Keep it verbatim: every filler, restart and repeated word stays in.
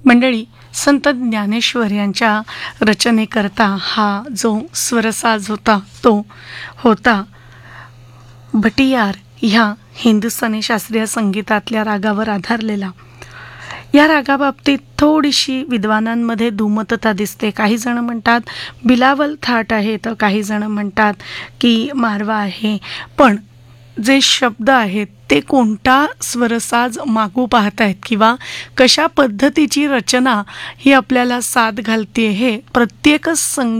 मंडळी, संत ज्ञानेश्वर यांच्या रचनेकरता हा जो स्वरसाज होता तो होता भटियार ह्या हिंदुस्थानी शास्त्रीय संगीतातल्या रागावर आधारलेला. या रागाबाबतीत थोडीशी विद्वानांमध्ये दुमतता दिसते. काही जण म्हणतात बिलावल थाट आहे, तर काही जण म्हणतात की मारवा आहे. पण जे शब्द आहेत ते कोणता स्वरसाज मागू पाहतायत किंवा कशा पद्धतीची रचना ही आपल्याला साद घालते हे प्रत्येकच संगीत